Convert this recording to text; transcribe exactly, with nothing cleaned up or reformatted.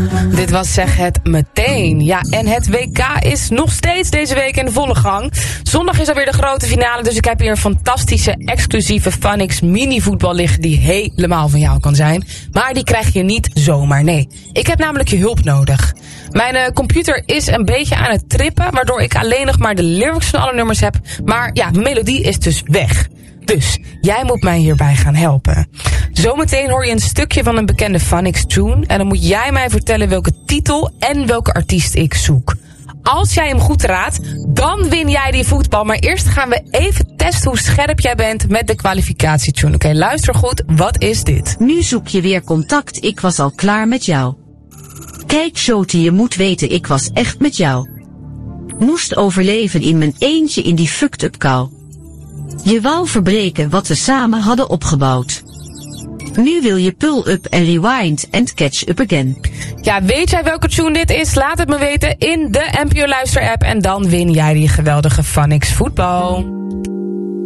Dit was Zeg Het Meteen. Ja, en het W K is nog steeds deze week in de volle gang. Zondag is alweer de grote finale, dus ik heb hier een fantastische, exclusieve Funix mini-voetbal liggen die helemaal van jou kan zijn. Maar die krijg je niet zomaar, nee. Ik heb namelijk je hulp nodig. Mijn uh, computer is een beetje aan het trippen, waardoor ik alleen nog maar de lyrics van alle nummers heb. Maar ja, de melodie is dus weg. Dus, jij moet mij hierbij gaan helpen. Zometeen hoor je een stukje van een bekende Funix tune en dan moet jij mij vertellen welke titel en welke artiest ik zoek. Als jij hem goed raadt, dan win jij die voetbal. Maar eerst gaan we even testen hoe scherp jij bent met de kwalificatietune. Oké, okay, luister goed, wat is dit? Nu zoek je weer contact, ik was al klaar met jou. Kijk Shoti, je moet weten, ik was echt met jou. Moest overleven in mijn eentje in die fucked up kou. Je wou verbreken wat we samen hadden opgebouwd. Nu wil je pull up en rewind and catch up again. Ja, weet jij welke tune dit is? Laat het me weten in de N P O Luister app en dan win jij die geweldige Funix voetbal.